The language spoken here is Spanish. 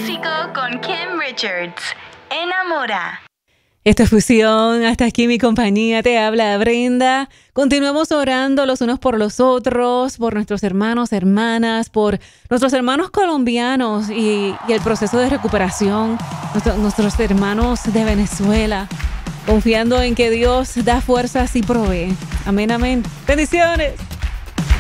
Músico con Kim Richards. Enamora. Esta es Fusión, hasta aquí mi compañía, te habla Brenda. Continuemos orando los unos por los otros, por nuestros hermanos, hermanas, por nuestros hermanos colombianos y el proceso de recuperación, nuestros hermanos de Venezuela, confiando en que Dios da fuerzas y provee. Amén, amén. Bendiciones.